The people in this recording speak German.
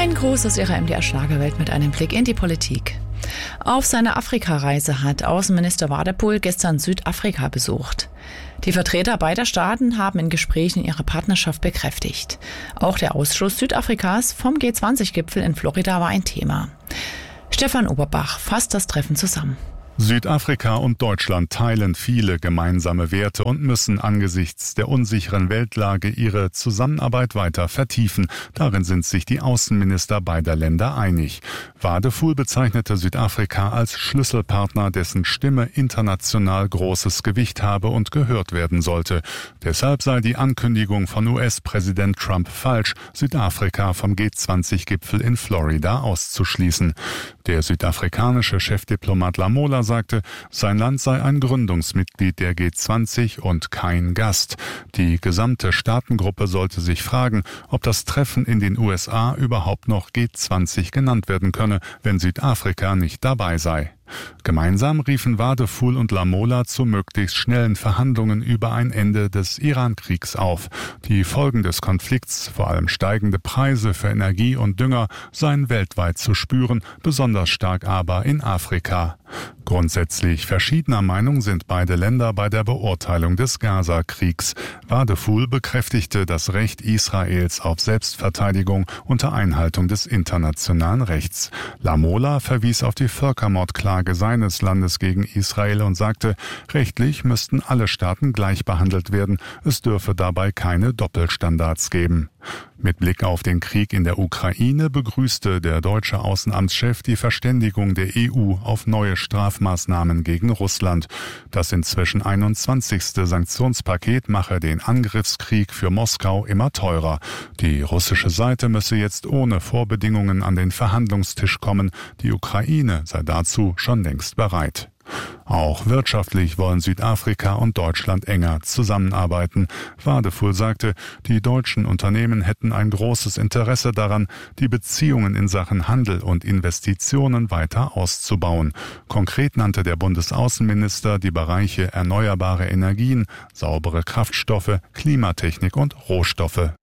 Ein Gruß aus Ihrer MDR-Schlagerwelt mit einem Blick in die Politik. Auf seiner Afrikareise hat Außenminister Wadephul gestern Südafrika besucht. Die Vertreter beider Staaten haben in Gesprächen ihre Partnerschaft bekräftigt. Auch der Ausschluss Südafrikas vom G20-Gipfel in Florida war ein Thema. Stefan Oberbach fasst das Treffen zusammen. Südafrika und Deutschland teilen viele gemeinsame Werte und müssen angesichts der unsicheren Weltlage ihre Zusammenarbeit weiter vertiefen. Darin sind sich die Außenminister beider Länder einig. Wadephul bezeichnete Südafrika als Schlüsselpartner, dessen Stimme international großes Gewicht habe und gehört werden sollte. Deshalb sei die Ankündigung von US-Präsident Trump falsch, Südafrika vom G20-Gipfel in Florida auszuschließen. Der südafrikanische Chefdiplomat Lamola sagte, sein Land sei ein Gründungsmitglied der G20 und kein Gast. Die gesamte Staatengruppe sollte sich fragen, ob das Treffen in den USA überhaupt noch G20 genannt werden könne, wenn Südafrika nicht dabei sei. Gemeinsam riefen Wadephul und Lamola zu möglichst schnellen Verhandlungen über ein Ende des Iran-Kriegs auf. Die Folgen des Konflikts, vor allem steigende Preise für Energie und Dünger, seien weltweit zu spüren, besonders stark aber in Afrika. Grundsätzlich verschiedener Meinung sind beide Länder bei der Beurteilung des Gaza-Kriegs. Wadephul bekräftigte das Recht Israels auf Selbstverteidigung unter Einhaltung des internationalen Rechts. Lamola verwies auf die Völkermordklage seines Landes gegen Israel und sagte, rechtlich müssten alle Staaten gleich behandelt werden. Es dürfe dabei keine Doppelstandards geben. Mit Blick auf den Krieg in der Ukraine begrüßte der deutsche Außenamtschef die Verständigung der EU auf neue Strafmaßnahmen gegen Russland. Das inzwischen 21. Sanktionspaket mache den Angriffskrieg für Moskau immer teurer. Die russische Seite müsse jetzt ohne Vorbedingungen an den Verhandlungstisch kommen. Die Ukraine sei dazu schon längst bereit. Auch wirtschaftlich wollen Südafrika und Deutschland enger zusammenarbeiten. Wadephul sagte, die deutschen Unternehmen hätten ein großes Interesse daran, die Beziehungen in Sachen Handel und Investitionen weiter auszubauen. Konkret nannte der Bundesaußenminister die Bereiche erneuerbare Energien, saubere Kraftstoffe, Klimatechnik und Rohstoffe.